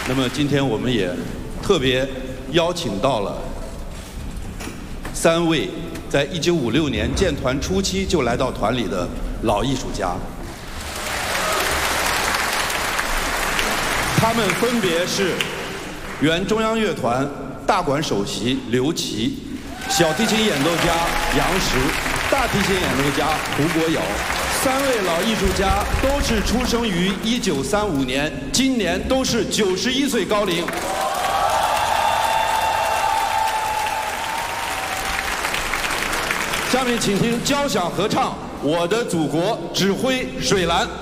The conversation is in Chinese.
那么今天我们也特别邀请到了3位在1956年建团初期就来到团里的老艺术家，他们分别是原中央乐团大管首席刘琦、小提琴演奏家杨石、大提琴演奏家胡国尧。3位老艺术家都是出生于1935年，今年都是91岁高龄。下面请听交响合唱《我的祖国》，指挥水兰。